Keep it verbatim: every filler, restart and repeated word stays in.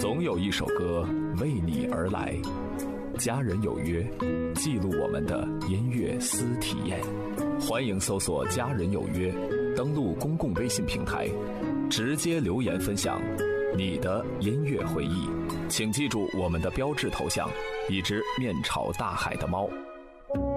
总有一首歌为你而来。家人有约，记录我们的音乐私体验。欢迎搜索家人有约，登录公共微信平台，直接留言分享你的音乐回忆。请记住我们的标志头像，一只面朝大海的猫。